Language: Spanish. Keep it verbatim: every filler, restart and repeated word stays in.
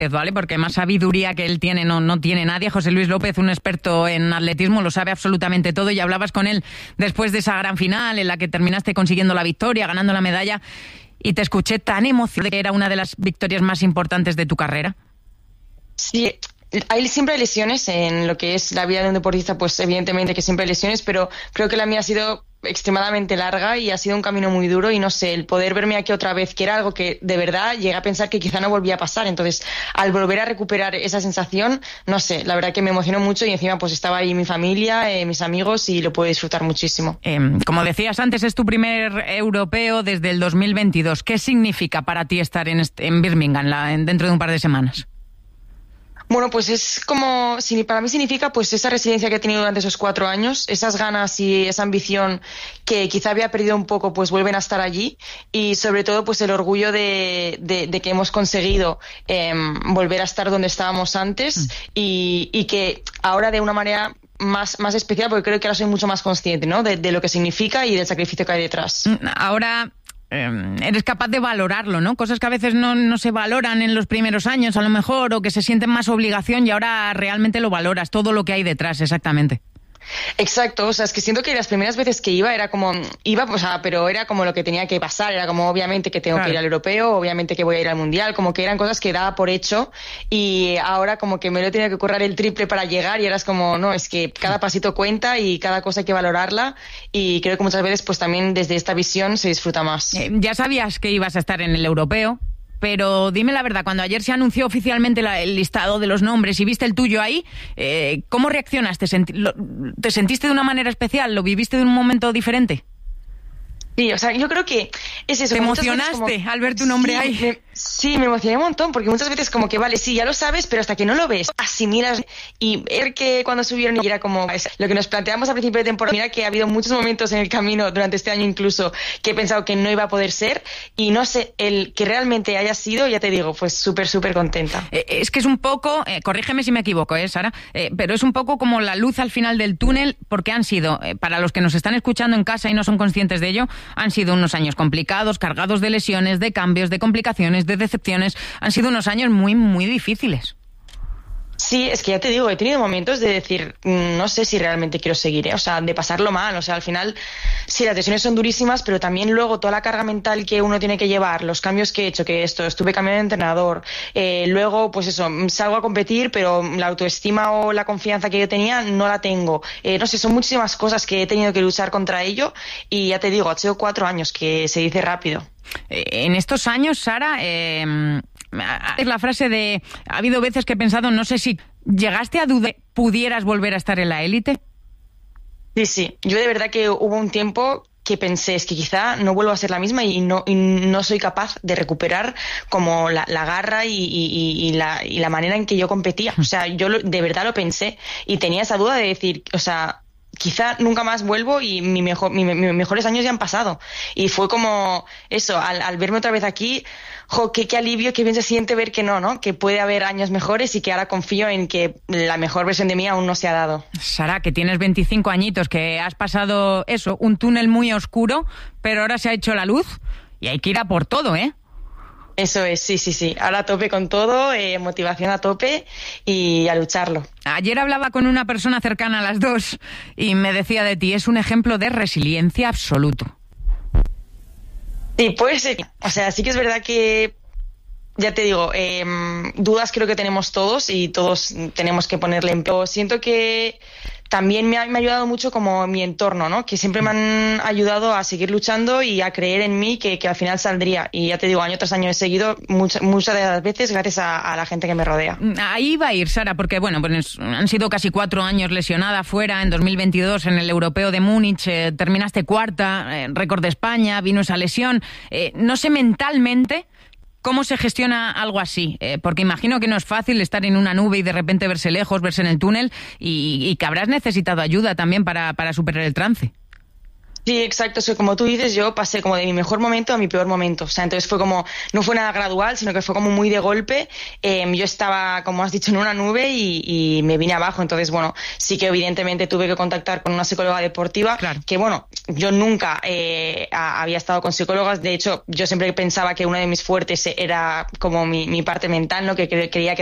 ¿vale? Porque más sabiduría que él tiene no, no tiene nadie. José Luis López, un experto en atletismo, lo sabe absolutamente todo, y hablabas con él después de esa gran final en la que terminaste consiguiendo la victoria, ganando la medalla, y te escuché tan emocionado que era una de las victorias más importantes de tu carrera. Sí, hay siempre hay lesiones en lo que es la vida de un deportista, pues evidentemente que siempre hay lesiones, pero creo que la mía ha sido extremadamente larga y ha sido un camino muy duro, y no sé, el poder verme aquí otra vez, que era algo que de verdad llegué a pensar que quizá no volvía a pasar, entonces al volver a recuperar esa sensación, no sé, la verdad que me emocionó mucho, y encima pues estaba ahí mi familia, eh, mis amigos, y lo pude disfrutar muchísimo. Eh, como decías antes, es tu primer europeo desde el dos mil veintidós. ¿Qué significa para ti estar en, este, en Birmingham la, en, dentro de un par de semanas? Bueno, pues es como, para mí significa pues esa resiliencia que he tenido durante esos cuatro años, esas ganas y esa ambición que quizá había perdido un poco, pues vuelven a estar allí, y sobre todo pues el orgullo de, de, de que hemos conseguido eh, volver a estar donde estábamos antes, mm. y, y que ahora de una manera más, más especial, porque creo que ahora soy mucho más consciente, ¿no? de, de lo que significa y del sacrificio que hay detrás. Ahora eres capaz de valorarlo, ¿no? Cosas que a veces no, no se valoran en los primeros años, a lo mejor, o que se sienten más obligación, y ahora realmente lo valoras, todo lo que hay detrás, exactamente. Exacto, o sea, es que siento que las primeras veces que iba era como, iba, o sea, pero era como lo que tenía que pasar, era como obviamente que tengo claro. que ir al europeo, obviamente que voy a ir al mundial, como que eran cosas que daba por hecho, y ahora como que me lo tenía que currar el triple para llegar, y ahora es como, no, es que cada pasito cuenta y cada cosa hay que valorarla, y creo que muchas veces pues también desde esta visión se disfruta más. Eh, ya sabías que ibas a estar en el europeo, pero dime la verdad, cuando ayer se anunció oficialmente la, el listado de los nombres y viste el tuyo ahí, eh, ¿cómo reaccionaste? ¿Senti- lo, ¿Te sentiste de una manera especial? ¿Lo viviste de un momento diferente? Sí, o sea, yo creo que es eso. ¿Te emocionaste como, al ver tu nombre sí, ahí? Me, sí, me emocioné un montón, porque muchas veces como que vale, sí, ya lo sabes, pero hasta que no lo ves, asimilas. Y ver que cuando subieron y era como lo que nos planteamos al principio de temporada, mira que ha habido muchos momentos en el camino durante este año incluso que he pensado que no iba a poder ser, y no sé, el que realmente haya sido, ya te digo, pues súper, súper contenta. Eh, es que es un poco, eh, corrígeme si me equivoco, ¿eh, Sara? Eh, pero es un poco como la luz al final del túnel, porque han sido, eh, para los que nos están escuchando en casa y no son conscientes de ello, han sido unos años complicados, cargados de lesiones, de cambios, de complicaciones, de decepciones. Han sido unos años muy, muy difíciles. Sí, es que ya te digo, he tenido momentos de decir, no sé si realmente quiero seguir, ¿eh? O sea, de pasarlo mal, o sea, al final, sí, las lesiones son durísimas, pero también luego toda la carga mental que uno tiene que llevar, los cambios que he hecho, que esto, estuve cambiando de entrenador, eh, luego, pues eso, salgo a competir, pero la autoestima o la confianza que yo tenía no la tengo, eh, no sé, son muchísimas cosas que he tenido que luchar contra ello, y ya te digo, ha sido cuatro años, que se dice rápido. En estos años, Sara, eh, es la frase de, ha habido veces que he pensado, no sé si llegaste a dudar, ¿pudieras volver a estar en la élite? Sí, sí, yo de verdad que hubo un tiempo que pensé, es que quizá no vuelvo a ser la misma, y no, y no soy capaz de recuperar como la, la garra y, y, y, la, y la manera en que yo competía. O sea, yo lo, de verdad lo pensé, y tenía esa duda de decir, o sea, quizá nunca más vuelvo, y mi mejor, mi, mis mejores años ya han pasado. Y fue como eso, al, al verme otra vez aquí, jo, qué, qué alivio, qué bien se siente ver que no, ¿no? Que puede haber años mejores, y que ahora confío en que la mejor versión de mí aún no se ha dado. Sara, que tienes veinticinco añitos, que has pasado eso, un túnel muy oscuro, pero ahora se ha hecho la luz, y hay que ir a por todo, ¿eh? Eso es, sí, sí, sí. Ahora a tope con todo, eh, motivación a tope y a lucharlo. Ayer hablaba con una persona cercana a las dos y me decía de ti, es un ejemplo de resiliencia absoluto. Sí, pues, o sea, sí que es verdad que, ya te digo, eh, dudas creo que tenemos todos, y todos tenemos que ponerle empeño. Siento que también me ha, me ha ayudado mucho como mi entorno, ¿no? Que siempre me han ayudado a seguir luchando y a creer en mí que, que al final saldría. Y ya te digo, año tras año he seguido muchas muchas de las veces gracias a, a la gente que me rodea. Ahí va a ir, Sara, porque bueno, pues han sido casi cuatro años lesionada fuera. En dos mil veintidós en el Europeo de Múnich eh, terminaste cuarta, eh, récord de España, vino esa lesión. Eh, no sé mentalmente ¿cómo se gestiona algo así? Eh, porque imagino que no es fácil estar en una nube y de repente verse lejos, verse en el túnel, y, y que habrás necesitado ayuda también para, para superar el trance. Sí, exacto. O sea, como tú dices, yo pasé como de mi mejor momento a mi peor momento. O sea, entonces fue como, no fue nada gradual, sino que fue como muy de golpe. Eh, yo estaba, como has dicho, en una nube y, y me vine abajo. Entonces, bueno, sí que evidentemente tuve que contactar con una psicóloga deportiva. Claro. Que bueno, yo nunca eh, a, había estado con psicólogas. De hecho, yo siempre pensaba que uno de mis fuertes era como mi, mi parte mental, ¿no? Que cre- creía que